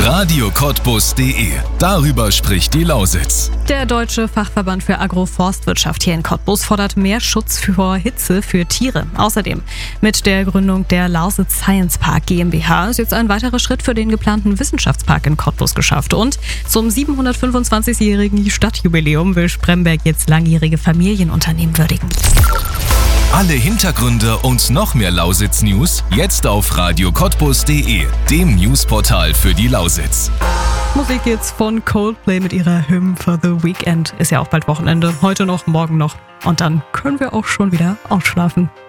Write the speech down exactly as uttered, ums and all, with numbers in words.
radio cottbus punkt de. Darüber spricht die Lausitz. Der Deutsche Fachverband für Agroforstwirtschaft hier in Cottbus fordert mehr Schutz vor Hitze für Tiere. Außerdem mit der Gründung der Lausitz Science Park GmbH ist jetzt ein weiterer Schritt für den geplanten Wissenschaftspark in Cottbus geschafft. Und zum siebenhundertfünfundzwanzigjährigen Stadtjubiläum will Spremberg jetzt langjährige Familienunternehmen würdigen. Alle Hintergründe und noch mehr Lausitz-News jetzt auf radio cottbus punkt de, dem Newsportal für die Lausitz. Musik jetzt von Coldplay mit ihrer Hymn for the Weekend. Ist ja auch bald Wochenende. Heute noch, morgen noch. Und dann können wir auch schon wieder ausschlafen.